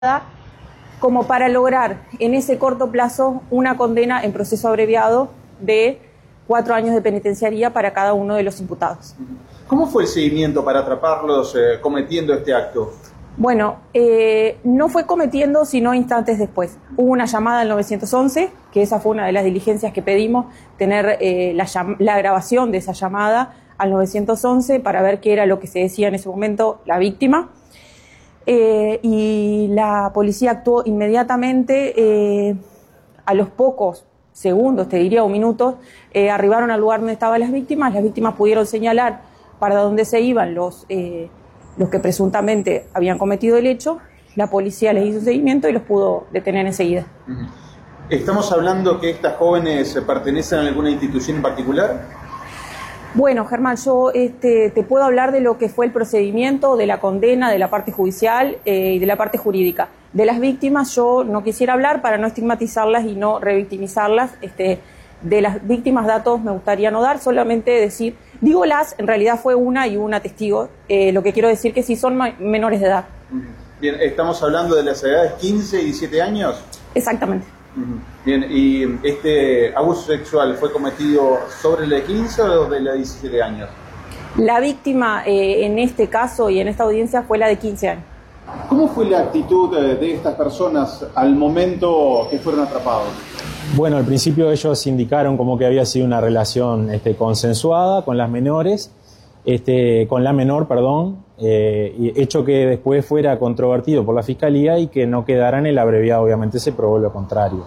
como para lograr en ese corto plazo una condena en proceso abreviado de 4 años de penitenciaría para cada uno de los imputados. ¿Cómo fue el seguimiento para atraparlos cometiendo este acto? Bueno, no fue cometiendo, sino instantes después. Hubo una llamada al 911, que esa fue una de las diligencias que pedimos, tener la grabación de esa llamada al 911 para ver qué era lo que se decía en ese momento la víctima. Y la policía actuó inmediatamente. A los pocos segundos, te diría, o minutos, arribaron al lugar donde estaban las víctimas pudieron señalar para dónde se iban los que presuntamente habían cometido el hecho. La policía les hizo un seguimiento y los pudo detener enseguida. ¿Estamos hablando que estas jóvenes pertenecen a alguna institución en particular? Bueno, Germán, yo te puedo hablar de lo que fue el procedimiento, de la condena, de la parte judicial y de la parte jurídica. De las víctimas yo no quisiera hablar para no estigmatizarlas y no revictimizarlas. De las víctimas datos me gustaría no dar, solamente decir, digo en realidad fue una y una testigo, lo que quiero decir que sí son menores de edad. Bien, ¿estamos hablando de las edades 15 y 17 años? Exactamente. Bien, ¿y este abuso sexual fue cometido sobre la de 15 o de la de 17 años? La víctima en este caso y en esta audiencia fue la de 15 años. ¿Cómo fue la actitud de estas personas al momento que fueron atrapados? Bueno, al principio ellos indicaron como que había sido una relación consensuada con las menores, con la menor, hecho que después fuera controvertido por la Fiscalía y que no quedara en el abreviado. Obviamente se probó lo contrario,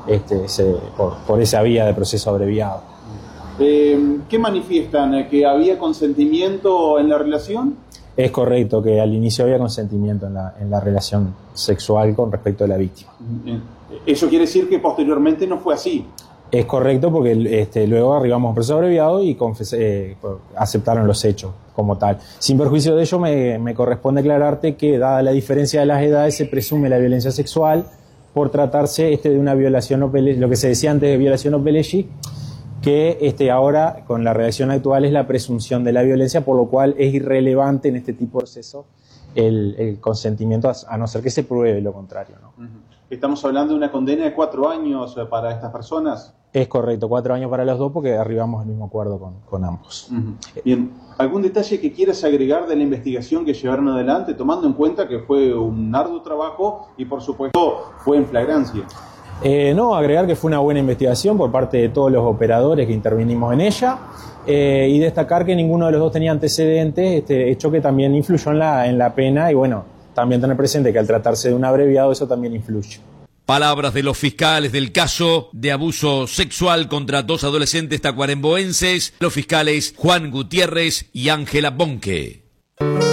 por esa vía de proceso abreviado. ¿Qué manifiestan? ¿Que había consentimiento en la relación? Es correcto que al inicio había consentimiento en la relación sexual con respecto a la víctima. ¿Eso quiere decir que posteriormente no fue así? Es correcto porque luego arribamos a un proceso abreviado y aceptaron los hechos como tal. Sin perjuicio de ello, me corresponde aclararte que, dada la diferencia de las edades, se presume la violencia sexual por tratarse de una violación, lo que se decía antes de violación o pelleggi, que ahora, con la redacción actual, es la presunción de la violencia, por lo cual es irrelevante en este tipo de proceso el consentimiento, a no ser que se pruebe lo contrario, ¿no? ¿Estamos hablando de una condena de 4 años para estas personas? Es correcto, 4 años para los dos porque arribamos al mismo acuerdo con ambos. Bien, ¿algún detalle que quieras agregar de la investigación que llevaron adelante, tomando en cuenta que fue un arduo trabajo y por supuesto fue en flagrancia? No, agregar que fue una buena investigación por parte de todos los operadores que intervinimos en ella y destacar que ninguno de los dos tenía antecedentes, hecho que también influyó en la pena y bueno, también tener presente que al tratarse de un abreviado eso también influye. Palabras de los fiscales del caso de abuso sexual contra 2 adolescentes tacuaremboenses, los fiscales Juan Gutiérrez y Ángela Bonque.